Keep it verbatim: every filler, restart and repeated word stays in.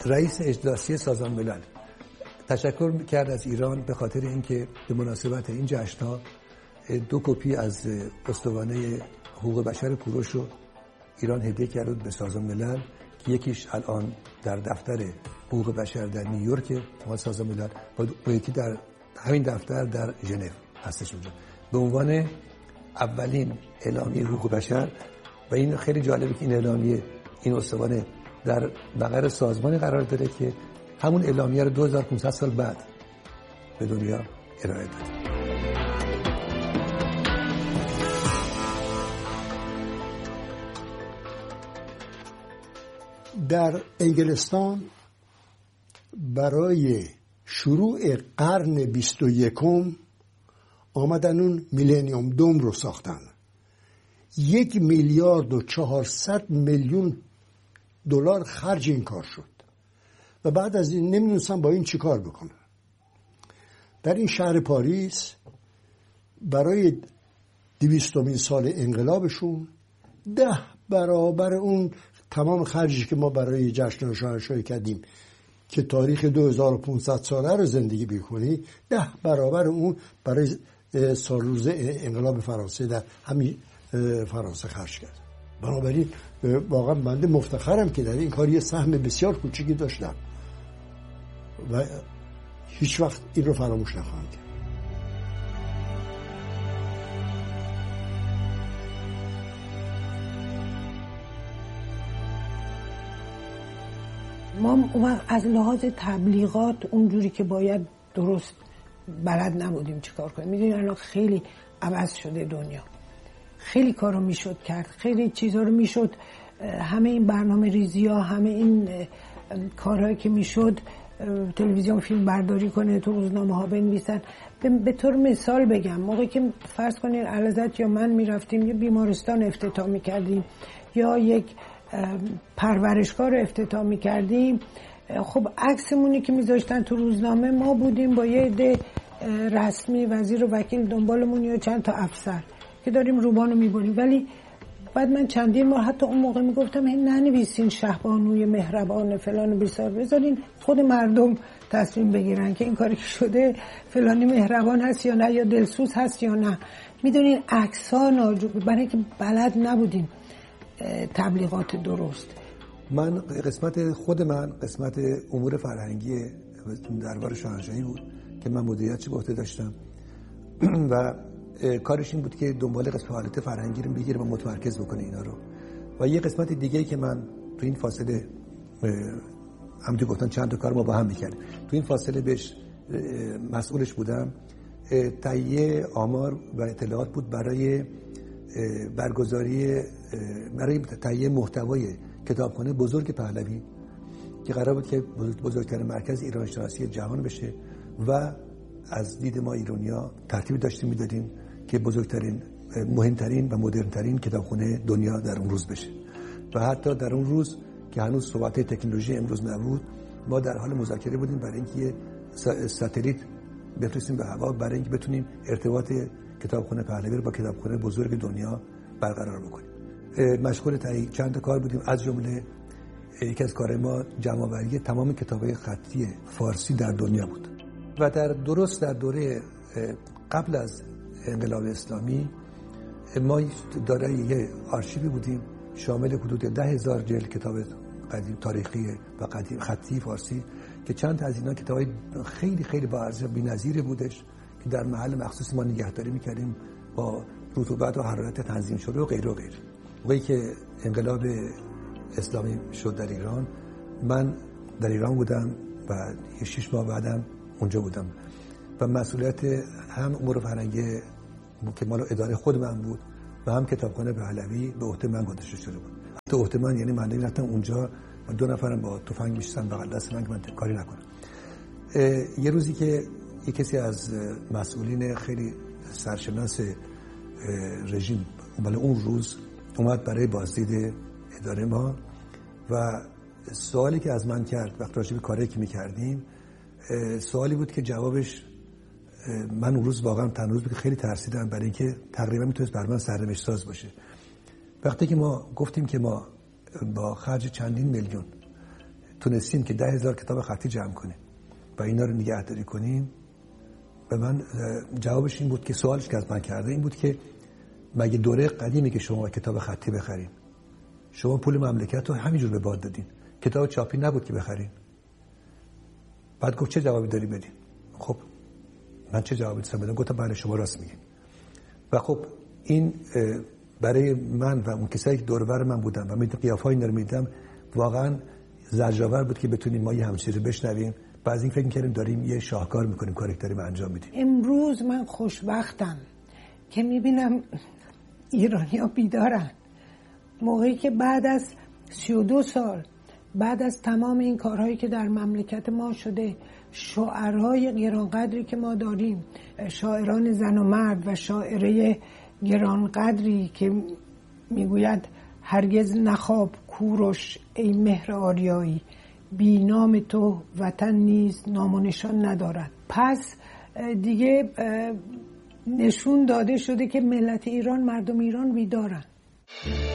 رئیس اجلاسی سازمان ملل تشکر کرد از ایران به خاطر اینکه به مناسبت این جشن‌ها دو کپی از استوانه حقوق بشر کوروش رو ایران هدیه کرد به سازمان ملل که یکیش الان در دفتر حقوق بشر در نیویورک مال سازمان ملل و یکی در همین دفتر در ژنو هستش اونجا به عنوان اولین اعلامیه حقوق بشر. و این خیلی جالبه که این اعلامیه این استوانه در مقر سازمانی قرار داره که همون اعلامیه رو دو هزار و پانصد سال بعد به دنیا ارائه داد. در انگلستان برای شروع قرن بیست و یکم آمدن اون میلینیوم دوم رو ساختن. یک میلیارد و چهارصد میلیون دلار خرج این کار شد و بعد از این نمیدونستن با این چی کار بکنن. در این شهر پاریس برای دویستمین سال انقلابشون ده برابر اون تمام خرجی که ما برای جشن شاهنشاهی کردیم که تاریخ دو هزار و پانصد ساله رو زندگی بکنی، ده برابر اون برای سال روز انقلاب فرانسه در همین فرانسه خرج کرد. بنابراین واقعا بنده مفتخرم که در این کار یه سهم بسیار کوچیکی داشتم و هیچ وقت این رو فراموش نخواهم کرد. ما از لحاظ تبلیغات اونجوری که باید درست بلد نبودیم چیکار کنیم. میدونید الان خیلی عوض شده دنیا، خیلی کارو میشد کرد، خیلی چیزا رو میشد، همه این برنامه ریزی ها، همه این کارهایی که میشد، تلویزیون فیلم برداری کنه، تو روزنامه ها بنویسن. به طور مثال بگم موقعی که فرض کنین علازت یا من میرفتیم یه بیمارستان افتتاح میکردیم یا یک پرورشگاه رو افتتاح میکردیم، خب عکسمونی که میذاشتن تو روزنامه ما بودیم با یه عده رسمی، وزیر و وکیل دنبالمون یا چند تا افسر که داریم روبانو میبریم. ولی بعد من چندین بار حتی اون موقع میگفتم این ننویسین شهبانوی مهربان فلان بیسار، بذارین خود مردم تصمیم بگیرن که این کاری که شده فلانی مهربان هست یا نه، یا دلسوز هست یا نه. میدونین عکس‌ها ناجور، برای اینکه بلد نبودیم تبلیغات درست. من قسمت خود من قسمت امور فرهنگی دربار شاهنشاهی بود که من مدیریتش به عهده داشتم و کارش این بود که دنبال قسمت حالت فرهنگی رو بگیره و متمرکز بکنه اینا رو. و یه قسمت دیگه‌ای که من تو این فاصله همونطور گفتن چند تا کار ما با هم می‌کردیم، تو این فاصله بهش مسئولش بودم، تهیه آمار و اطلاعات بود برای برگزاری برای تهیه محتوای کتابخانه بزرگ پهلوی که قرار بود که بزرگترین مرکز ایران شناسی جهان بشه و از دید ما ایرانی‌ها ترتیب داشتیم میدادیم که بزرگترین، مهمترین و مدرنترین کتابخانه دنیا در اون روز بشه. و حتی در اون روز که هنوز صحبت تکنولوژی امروز نبود، ما در حال مذاکره بودیم برای اینکه ساتلیت بفرستیم به هوا برای اینکه بتونیم ارتباط کتابخانه پهلوی رو با کتابخانه بزرگ دنیا برقرار بکنیم. مشغول تهیه چند تا کار بودیم، از جمله یکی از کارهای ما جمع‌آوری تمام کتاب‌های خطی فارسی در دنیا بود. و در درست در دوره قبل از انقلاب اسلامی ما دارای یه آرشیوی بودیم شامل حدود ده هزار جلد کتاب قدیم تاریخی و قدیم خطی فارسی که چند تا از اینا کتابای خیلی خیلی با ارزش بی‌نظیری بودش که در محل مخصوص ما نگهداری می‌کردیم با رطوبت و حرارت تنظیم شده و غیره و غیره. موقعی که انقلاب اسلامی شد در ایران، من در ایران بودم و یه شش ماه بعدم اونجا بودم و مسئولیت هم امور فرهنگی که مال اداره خود من بود و هم کتابخانه پهلوی به عهده من گذاشته شده بود. تو عهده من یعنی من رفتم اونجا و دو نفرم با تفنگ می‌شستن بغل دست من که من کاری نکنم. یه روزی که یه کسی از مسئولین خیلی سرشناس رژیم ولی اون روز اومد برای بازدید اداره ما و سوالی که از من کرد وقتی راجع به کاری که می‌کردیم، سوالی بود که جوابش من اون روز واقعا تنها روز بود که خیلی ترسیدم برای اینکه تقریبا میتونست بر من سرنوشت ساز باشه. وقتی که ما گفتیم که ما با خرج چندین میلیون تونستیم که ده هزار کتاب خطی جمع کنیم و اینا رو نگهداری کنیم، به من جوابش این بود که سوالش که از من کرده این بود که مگه دوره قدیمی که شما کتاب خطی بخرین؟ شما پول مملکت رو همینجور به باد دادین، کتاب چاپی نبود که بخرین. بعد گفت چه جوابی داری بدین؟ خب من چه جوابی دستم بدم؟ گفتم بله شما راست میگین. و خب این برای من و اون کسایی که دور و بر من بودن و میدونم قیافه‌ای اینا رو میدیدم واقعا زجرآور بود که بتونیم ما یه همچین رو بشنویم و از این فکر می‌کردیم داریم یه شاهکار می‌کنیم، کاری که داریم انجام میدیم. امروز من خوشبختم که می‌بینم ایرانی‌ها بیدارن. موقعی که بعد از سی و دو سال بعد از تمام این کارهایی که در مملکت ما شده، شاعرای گرانقدری که ما داریم، شاعران زن و مرد و شاعره گرانقدری که میگوید هرگز نخواب کوروش ای مهر آریایی، بی نام تو وطن نیز نام و نشان ندارد. پس دیگه نشون داده شده که ملت ایران، مردم ایران بیدارن.